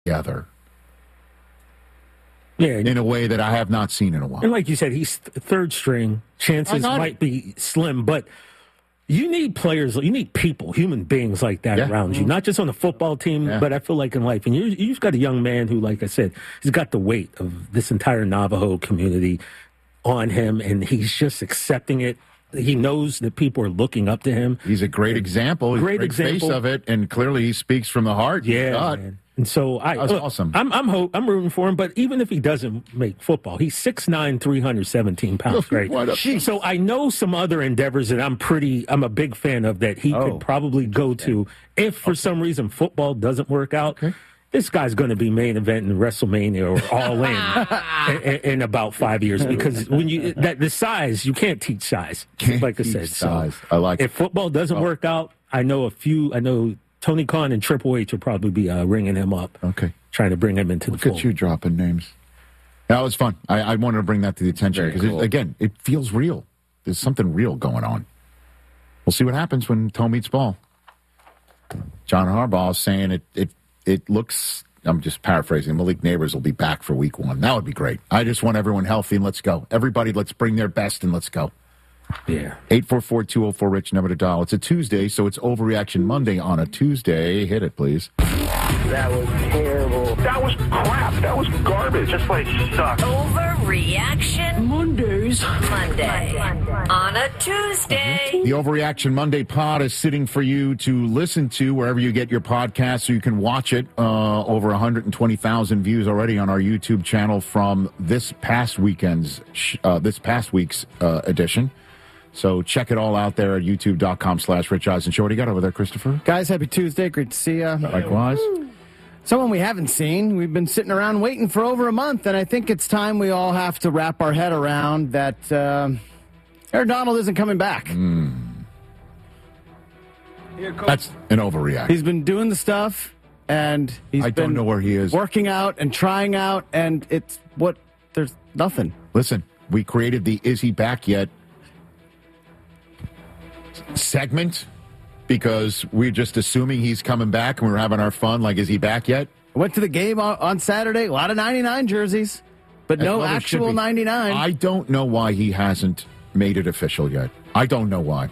together. Yeah, in a way that I have not seen in a while. And like you said, he's third string. Chances might be slim, but you need players, you need people, human beings like that around you, not just on the football team, but I feel like in life. And you've got a young man who, like I said, he's got the weight of this entire Navajo community on him, and he's just accepting it. He knows that people are looking up to him. He's a great example. He's a great face of it, and clearly he speaks from the heart. Yeah, man. And so that's awesome. I'm rooting for him, but even if he doesn't make football, he's 6'9", 317 pounds, right? So I know some other endeavors that I'm a big fan of that he could probably go to if for some reason football doesn't work out. Okay. This guy's going to be main event in WrestleMania or All in about 5 years, because when the size, you can't teach size. Like I said, size. I like if football doesn't work out, I know Tony Khan and Triple H will probably be ringing him up. Okay. Trying to bring him into the fold. Look at you dropping names. That was fun. I wanted to bring that to the attention because, again, it feels real. There's something real going on. We'll see what happens when toe meets ball. John Harbaugh is saying it looks, I'm just paraphrasing, Malik Neighbors will be back for week 1. That would be great. I just want everyone healthy and let's go. Everybody, let's bring their best and let's go. Yeah. 844-204-RICH, number to dial. It's a Tuesday, so it's Overreaction Monday on a Tuesday. Hit it, please. That was terrible. That was crap. That was garbage. This place sucks. Overreaction Mondays. Monday on a Tuesday. The Overreaction Monday pod is sitting for you to listen to wherever you get your podcast, so you can watch it. Over 120,000 views already on our YouTube channel from this past week's edition. So check it all out there at youtube.com/Rich Eisen Show. What do you got over there, Christopher? Guys, happy Tuesday. Great to see you. Likewise. Someone we haven't seen. We've been sitting around waiting for over a month, and I think it's time we all have to wrap our head around that Aaron Donald isn't coming back. That's an overreaction. He's been doing the stuff, and I don't know where he is. Working out and trying out, and there's nothing. Listen, we created the Is He Back Yet segment because we're just assuming he's coming back and we're having our fun. Like, is he back yet? I went to the game on Saturday. A lot of 99 jerseys, but no actual 99. I don't know why he hasn't made it official yet. I don't know why.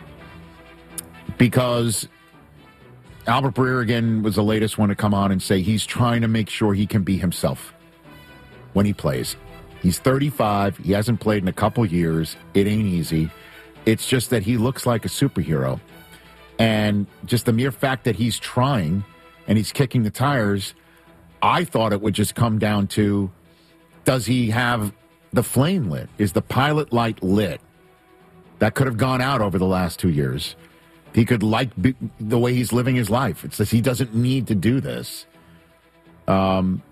Because Albert Breer, again, was the latest one to come on and say he's trying to make sure he can be himself when he plays. He's 35. He hasn't played in a couple years. It ain't easy. It's just that he looks like a superhero. And just the mere fact that he's trying and he's kicking the tires, I thought it would just come down to, does he have the flame lit? Is the pilot light lit? That could have gone out over the last 2 years. He could like the way he's living his life. It's just he doesn't need to do this. And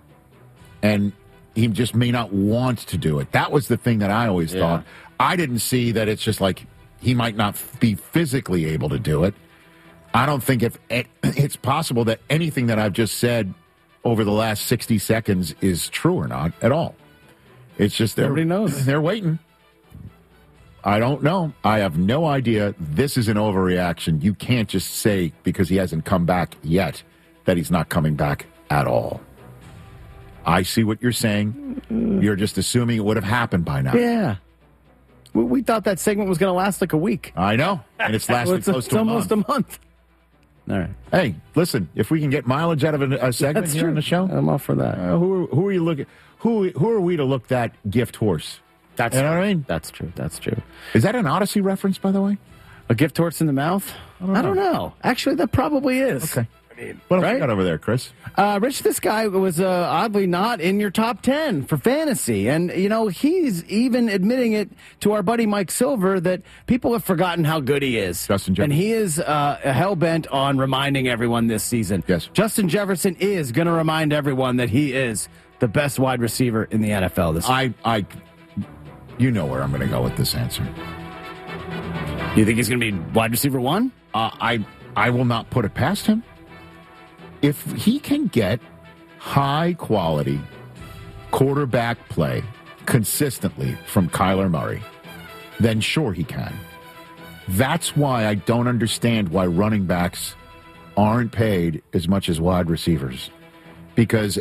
he just may not want to do it. That was the thing that I always thought. I didn't see that it's just like he might not be physically able to do it. I don't think if it's possible that anything that I've just said over the last 60 seconds is true or not at all. It's just nobody knows. They're waiting. I don't know. I have no idea. This is an overreaction. You can't just say because he hasn't come back yet that he's not coming back at all. I see what you're saying. You're just assuming it would have happened by now. Yeah. We thought that segment was going to last like a week. I know. And it's lasted close to almost a month. All right. Hey, listen, if we can get mileage out of a segment That's here true. on the show, I'm all for that. Who are you looking? Who are we to look that gift horse? That's you know what I mean? That's true. That's true. Is that an Odyssey reference, by the way? A gift horse in the mouth? I don't know. Actually, that probably is. Okay. What else you got over there, Chris? Rich, this guy was oddly not in your top 10 for fantasy. And, he's even admitting it to our buddy Mike Silver that people have forgotten how good he is. Justin Jefferson. And he is hell-bent on reminding everyone this season. Yes. Justin Jefferson is going to remind everyone that he is the best wide receiver in the NFL this year. You know where I'm going to go with this answer. You think he's going to be wide receiver 1? I will not put it past him. If he can get high-quality quarterback play consistently from Kyler Murray, then sure he can. That's why I don't understand why running backs aren't paid as much as wide receivers. because